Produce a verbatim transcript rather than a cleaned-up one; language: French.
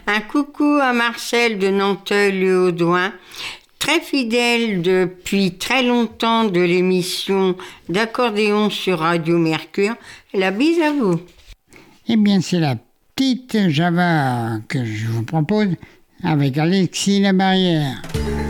Un coucou à Marcel de Nanteuil-le-Haudouin, très fidèle depuis très longtemps de l'émission d'accordéon sur Radio Mercure. La bise à vous. Eh bien, c'est la petite Java que je vous propose avec Alexis Labarrière.